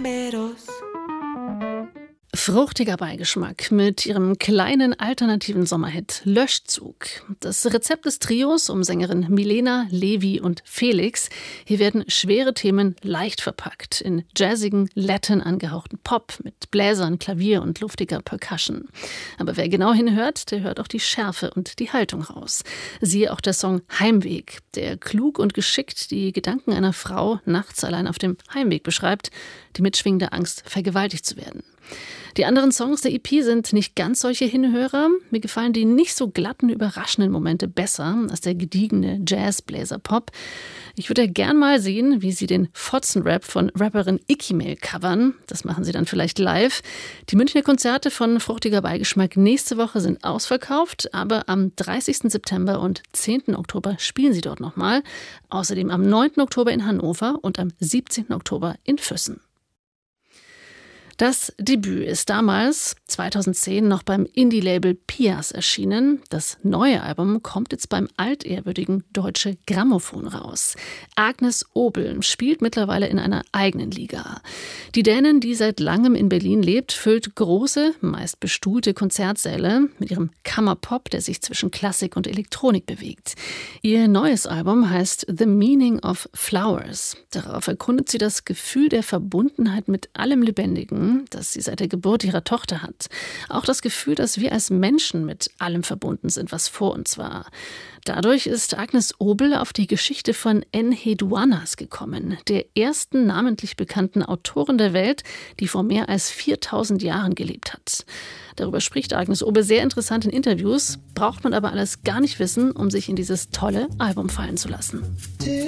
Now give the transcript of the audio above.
Fruchtiger Beigeschmack mit ihrem kleinen alternativen Sommerhit Löschzug. Das Rezept des Trios um Sängerin Milena, Levi und Felix. Hier werden schwere Themen leicht verpackt in jazzigen, Latin angehauchten Pop mit Bläsern, Klavier und luftiger Percussion. Aber wer genau hinhört, der hört auch die Schärfe und die Haltung raus. Siehe auch der Song Heimweg, der klug und geschickt die Gedanken einer Frau nachts allein auf dem Heimweg beschreibt, die mitschwingende Angst, vergewaltigt zu werden. Die anderen Songs der EP sind nicht ganz solche Hinhörer. Mir gefallen die nicht so glatten, überraschenden Momente besser als der gediegene Jazz-Bläser-Pop. Ich würde ja gern mal sehen, wie sie den Fotzenrap von Rapperin Ikimel covern. Das machen sie dann vielleicht live. Die Münchner Konzerte von Fruchtiger Beigeschmack nächste Woche sind ausverkauft, aber am 30. September und 10. Oktober spielen sie dort nochmal. Außerdem am 9. Oktober in Hannover und am 17. Oktober in Füssen. Das Debüt ist damals, 2010, noch beim Indie-Label Pias erschienen. Das neue Album kommt jetzt beim altehrwürdigen Deutsche Grammophon raus. Agnes Obel spielt mittlerweile in einer eigenen Liga. Die Dänin, die seit langem in Berlin lebt, füllt große, meist bestuhlte Konzertsäle mit ihrem Kammerpop, der sich zwischen Klassik und Elektronik bewegt. Ihr neues Album heißt The Meaning of Flowers. Darauf erkundet sie das Gefühl der Verbundenheit mit allem Lebendigen, das sie seit der Geburt ihrer Tochter hat. Auch das Gefühl, dass wir als Menschen mit allem verbunden sind, was vor uns war. Dadurch ist Agnes Obel auf die Geschichte von Enheduannas gekommen, der ersten namentlich bekannten Autorin der Welt, die vor mehr als 4000 Jahren gelebt hat. Darüber spricht Agnes Obel sehr interessant in Interviews, braucht man aber alles gar nicht wissen, um sich in dieses tolle Album fallen zu lassen.